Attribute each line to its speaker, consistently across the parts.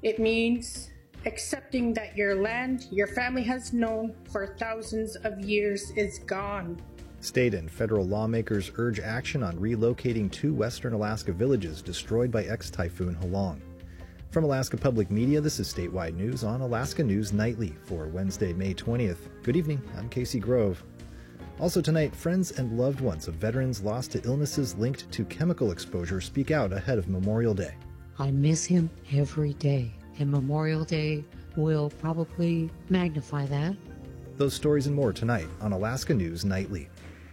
Speaker 1: It means accepting that your land your family has known for thousands of years is gone.
Speaker 2: State and federal lawmakers urge action on relocating 2 western Alaska villages destroyed by ex-typhoon Halong. From Alaska Public Media, this is Statewide News on Alaska News Nightly for Wednesday, May 20th. Good evening, I'm Casey Grove. Also tonight, friends and loved ones of veterans lost to illnesses linked to chemical exposure speak out ahead of Memorial Day.
Speaker 3: I miss him every day, and Memorial Day will probably magnify that.
Speaker 2: Those stories and more tonight on Alaska News Nightly.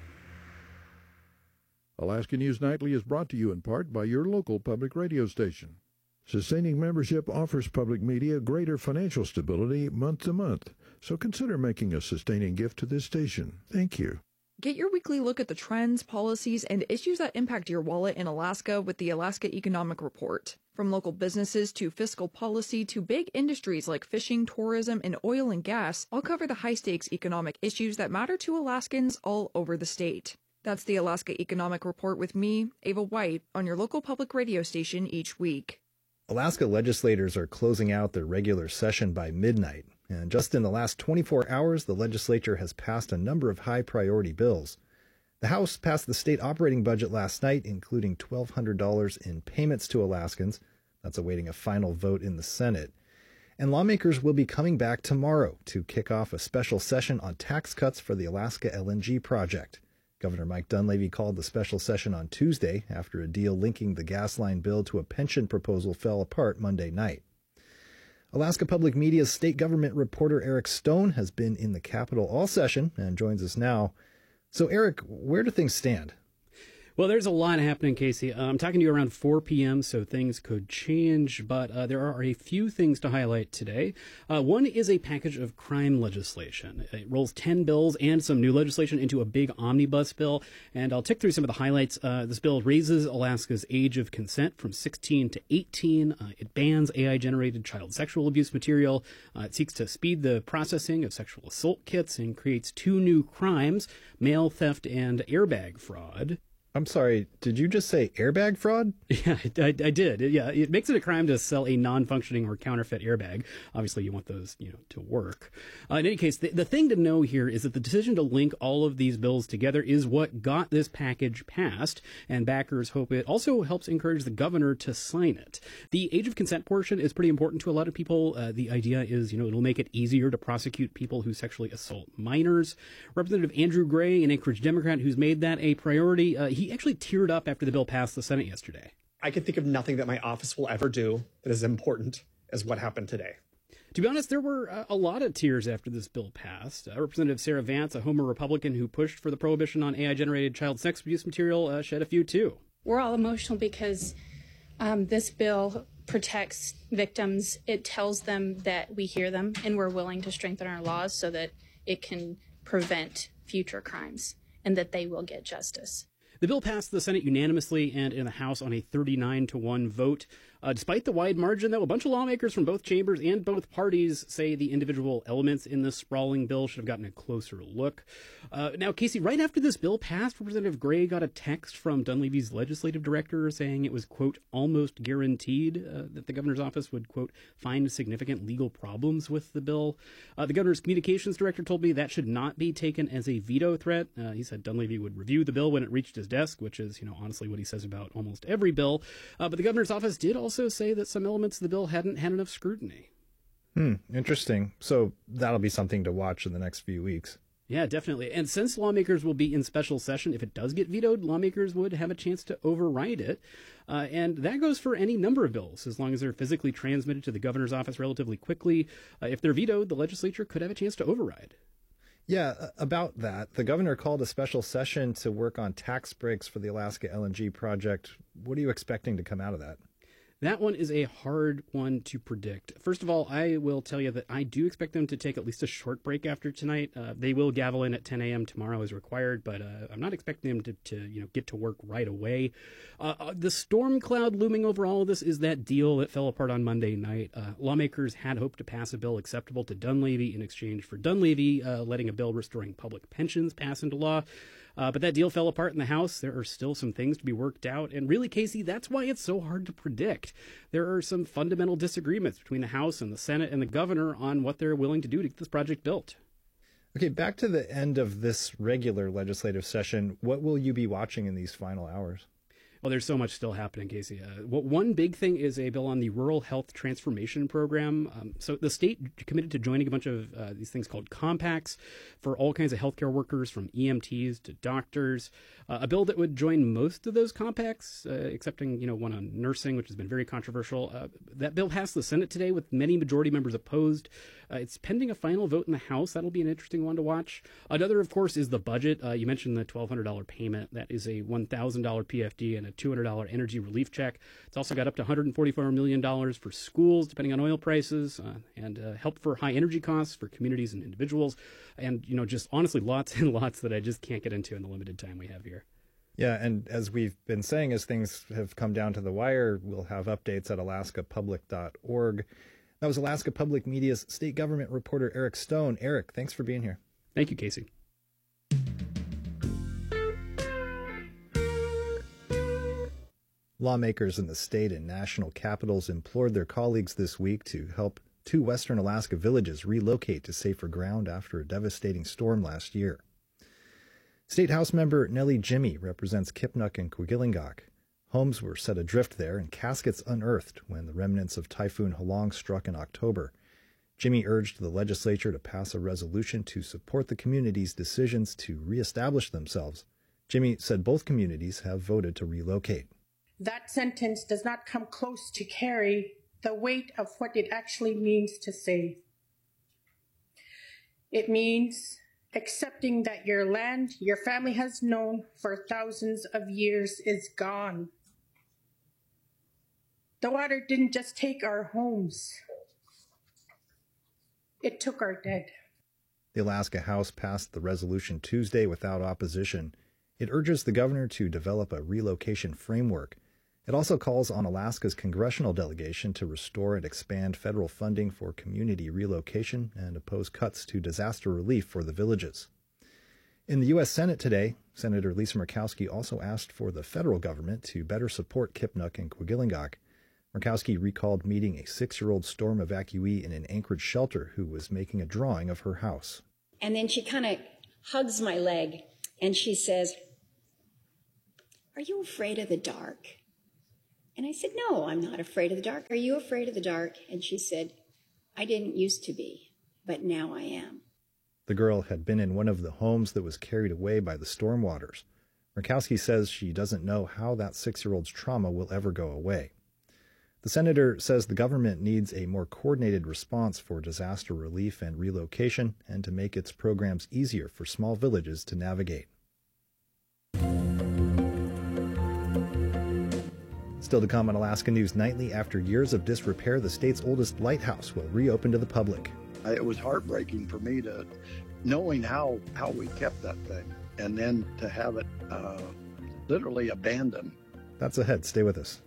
Speaker 4: Alaska News Nightly is brought to you in part by your local public radio station. Sustaining membership offers public media greater financial stability month to month, so consider making a sustaining gift to this station. Thank you.
Speaker 5: Get your weekly look at the trends, policies, and issues that impact your wallet in Alaska with the Alaska Economic Report. From local businesses to fiscal policy to big industries like fishing, tourism, and oil and gas, I'll cover the high-stakes economic issues that matter to Alaskans all over the state. That's the Alaska Economic Report with me, Ava White, on your local public radio station each week.
Speaker 2: Alaska legislators are closing out their regular session by midnight, and just in the last 24 hours, the legislature has passed a number of high-priority bills. The House passed the state operating budget last night, including $1,200 in payments to Alaskans. That's awaiting a final vote in the Senate. And lawmakers will be coming back tomorrow to kick off a special session on tax cuts for the Alaska LNG project. Governor Mike Dunleavy called the special session on Tuesday after a deal linking the gas line bill to a pension proposal fell apart Monday night. Alaska Public Media's state government reporter Eric Stone has been in the Capitol all session and joins us now. So, Eric, where do things stand?
Speaker 6: Well, there's a lot happening, Casey. I'm talking to you around 4 p.m., so things could change, but there are a few things to highlight today. One is a package of crime legislation. It rolls 10 bills and some new legislation into a big omnibus bill, and I'll tick through some of the highlights. This bill raises Alaska's age of consent from 16 to 18. It bans AI-generated child sexual abuse material. It seeks to speed the processing of sexual assault kits and creates 2 new crimes, mail theft and airbag fraud.
Speaker 2: I'm sorry, did you just say airbag fraud?
Speaker 6: Yeah, I did. Yeah, it makes it a crime to sell a non-functioning or counterfeit airbag. Obviously, you want those, to work. In any case, the thing to know here is that the decision to link all of these bills together is what got this package passed, and backers hope it also helps encourage the governor to sign it. The age of consent portion is pretty important to a lot of people. The idea is, it'll make it easier to prosecute people who sexually assault minors. Representative Andrew Gray, an Anchorage Democrat who's made that a priority, he actually teared up after the bill passed the Senate yesterday.
Speaker 7: I can think of nothing that my office will ever do that is important as what happened today.
Speaker 6: To be honest, there were a lot of tears after this bill passed. Representative Sarah Vance, a Homer Republican who pushed for the prohibition on AI-generated child sex abuse material, shed a few too.
Speaker 8: We're all emotional because this bill protects victims. It tells them that we hear them and we're willing to strengthen our laws so that it can prevent future crimes and that they will get justice.
Speaker 6: The bill passed the Senate unanimously and in the House on a 39-1 vote. Despite the wide margin, though, a bunch of lawmakers from both chambers and both parties say the individual elements in this sprawling bill should have gotten a closer look. Now, Casey, right after this bill passed, Representative Gray got a text from Dunleavy's legislative director saying it was, quote, almost guaranteed that the governor's office would, quote, find significant legal problems with the bill. The governor's communications director told me that should not be taken as a veto threat. He said Dunleavy would review the bill when it reached his desk, which is, honestly what he says about almost every bill. But the governor's office did also say that some elements of the bill hadn't had enough scrutiny.
Speaker 2: Interesting. So that'll be something to watch in the next few weeks.
Speaker 6: Yeah, definitely. And since lawmakers will be in special session, if it does get vetoed, lawmakers would have a chance to override it. And that goes for any number of bills, as long as they're physically transmitted to the governor's office relatively quickly. If they're vetoed, the legislature could have a chance to override.
Speaker 2: Yeah, about that, the governor called a special session to work on tax breaks for the Alaska LNG project. What are you expecting to come out of that?
Speaker 6: That one is a hard one to predict. First of all, I will tell you that I do expect them to take at least a short break after tonight. They will gavel in at 10 a.m. tomorrow as required, but I'm not expecting them to get to work right away. The storm cloud looming over all of this is that deal that fell apart on Monday night. Lawmakers had hoped to pass a bill acceptable to Dunleavy in exchange for Dunleavy letting a bill restoring public pensions pass into law. But that deal fell apart in the House. There are still some things to be worked out. And really, Casey, that's why it's so hard to predict. There are some fundamental disagreements between the House and the Senate and the governor on what they're willing to do to get this project built.
Speaker 2: Okay, back to the end of this regular legislative session. What will you be watching in these final hours?
Speaker 6: Well, there's so much still happening, Casey. One big thing is a bill on the Rural Health Transformation Program. So the state committed to joining a bunch of these things called compacts for all kinds of healthcare workers, from EMTs to doctors. A bill that would join most of those compacts, excepting one on nursing, which has been very controversial. That bill passed the Senate today with many majority members opposed. It's pending a final vote in the House. That'll be an interesting one to watch. Another, of course, is the budget. You mentioned the $1,200 payment. That is a $1,000 PFD and a $200 energy relief check. It's also got up to $144 million for schools, depending on oil prices, and help for high energy costs for communities and individuals. And, just honestly, lots and lots that I just can't get into in the limited time we have here.
Speaker 2: Yeah, and as we've been saying, as things have come down to the wire, we'll have updates at alaskapublic.org. That was Alaska Public Media's state government reporter, Eric Stone. Eric, thanks for being here.
Speaker 6: Thank you, Casey.
Speaker 2: Lawmakers in the state and national capitals implored their colleagues this week to help 2 western Alaska villages relocate to safer ground after a devastating storm last year. State House member Nellie Jimmy represents Kipnuk and Kwigillingok. Homes were set adrift there and caskets unearthed when the remnants of Typhoon Halong struck in October. Jimmy urged the legislature to pass a resolution to support the community's decisions to reestablish themselves. Jimmy said both communities have voted to relocate.
Speaker 1: That sentence does not come close to carry the weight of what it actually means to say. It means accepting that your land your family has known for thousands of years is gone. The water didn't just take our homes. It took our dead.
Speaker 2: The Alaska House passed the resolution Tuesday without opposition. It urges the governor to develop a relocation framework. It also calls on Alaska's congressional delegation to restore and expand federal funding for community relocation and oppose cuts to disaster relief for the villages. In the U.S. Senate today, Senator Lisa Murkowski also asked for the federal government to better support Kipnuk and Kwigillingok. Murkowski recalled meeting a 6-year-old storm evacuee in an Anchorage shelter who was making a drawing of her house.
Speaker 9: And then she kind of hugs my leg and she says, "Are you afraid of the dark?" And I said, "No, I'm not afraid of the dark. Are you afraid of the dark?" And she said, "I didn't used to be, but now I am."
Speaker 2: The girl had been in one of the homes that was carried away by the storm waters. Murkowski says she doesn't know how that 6-year-old's trauma will ever go away. The senator says the government needs a more coordinated response for disaster relief and relocation and to make its programs easier for small villages to navigate. Still to come on Alaska News Nightly, after years of disrepair, the state's oldest lighthouse will reopen to the public.
Speaker 10: It was heartbreaking for me to knowing how we kept that thing and then to have it literally abandoned.
Speaker 2: That's ahead. Stay with us.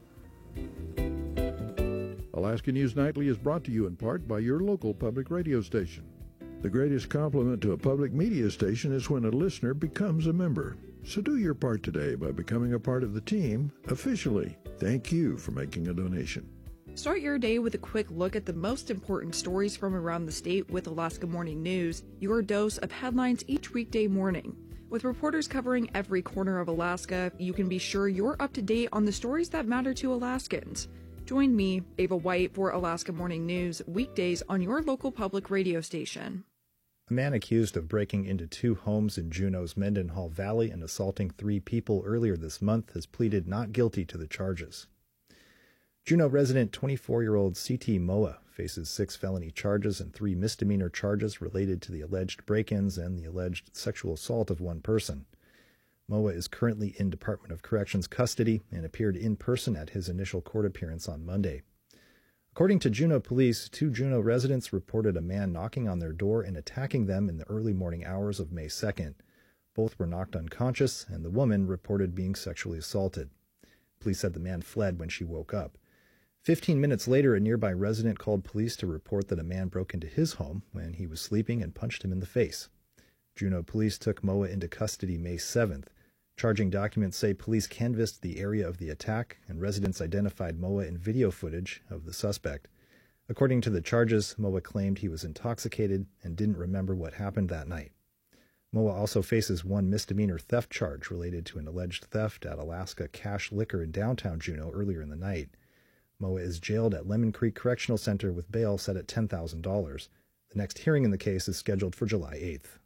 Speaker 4: Alaska News Nightly is brought to you in part by your local public radio station. The greatest compliment to a public media station is when a listener becomes a member. So do your part today by becoming a part of the team officially. Thank you for making a donation.
Speaker 5: Start your day with a quick look at the most important stories from around the state with Alaska Morning News, your dose of headlines each weekday morning. With reporters covering every corner of Alaska, you can be sure you're up to date on the stories that matter to Alaskans. Join me, Ava White, for Alaska Morning News, weekdays on your local public radio station.
Speaker 2: A man accused of breaking into 2 homes in Juneau's Mendenhall Valley and assaulting 3 people earlier this month has pleaded not guilty to the charges. Juneau resident 24-year-old C.T. Moa faces 6 felony charges and 3 misdemeanor charges related to the alleged break-ins and the alleged sexual assault of 1 person. Moa is currently in Department of Corrections custody and appeared in person at his initial court appearance on Monday. According to Juneau police, 2 Juneau residents reported a man knocking on their door and attacking them in the early morning hours of May 2nd. Both were knocked unconscious, and the woman reported being sexually assaulted. Police said the man fled when she woke up. 15 minutes later, a nearby resident called police to report that a man broke into his home when he was sleeping and punched him in the face. Juneau police took Moa into custody May 7th. Charging documents say police canvassed the area of the attack, and residents identified Moa in video footage of the suspect. According to the charges, Moa claimed he was intoxicated and didn't remember what happened that night. Moa also faces one misdemeanor theft charge related to an alleged theft at Alaska Cash Liquor in downtown Juneau earlier in the night. Moa is jailed at Lemon Creek Correctional Center with bail set at $10,000. The next hearing in the case is scheduled for July 8th.